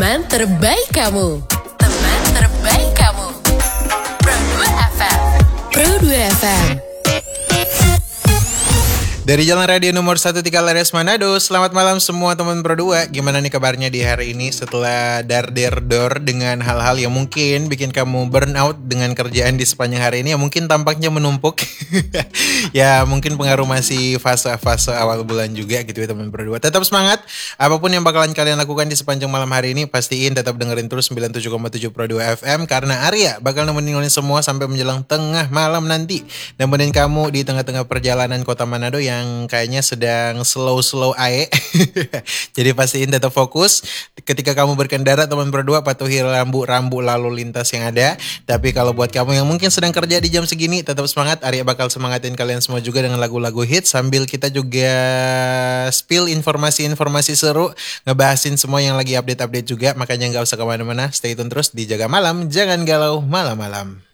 Teman terbaik kamu. Teman terbaik kamu. Pro 2 FM. Pro 2 FM. Dari Jalan Radio nomor 1 Tikalares Manado. Selamat malam semua teman Pro 2. Gimana nih kabarnya di hari ini setelah dar-der-dor dengan hal-hal yang mungkin bikin kamu burn out dengan kerjaan di sepanjang hari ini, yang mungkin tampaknya menumpuk. Ya mungkin pengaruh masih fase-fase awal bulan juga gitu ya teman Pro 2. Tetap semangat. Apapun yang bakalan kalian lakukan di sepanjang malam hari ini, pastiin tetap dengerin terus 97,7 Pro 2 FM. Karena Arya bakal nemenin semua sampai menjelang tengah malam nanti. Nemenin kamu di tengah-tengah perjalanan kota Manado yang kayaknya sedang slow-slow ae. Jadi pastiin tetap fokus. Ketika kamu berkendara teman berdua, patuhi rambu-rambu lalu lintas yang ada. Tapi kalau buat kamu yang mungkin sedang kerja di jam segini, tetap semangat. Arya bakal semangatin kalian semua juga dengan lagu-lagu hits, sambil kita juga spill informasi-informasi seru, ngebahasin semua yang lagi update-update juga. Makanya gak usah kemana-mana, stay tune terus di Jaga Malam. Jangan galau malam-malam.